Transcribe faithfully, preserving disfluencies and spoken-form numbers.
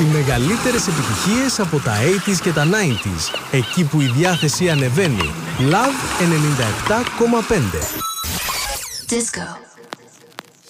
Οι μεγαλύτερες επιτυχίες από τα ογδόντα και τα ενενήντα, εκεί που η διάθεση ανεβαίνει. Love ενενήντα επτά κόμμα πέντε. Disco.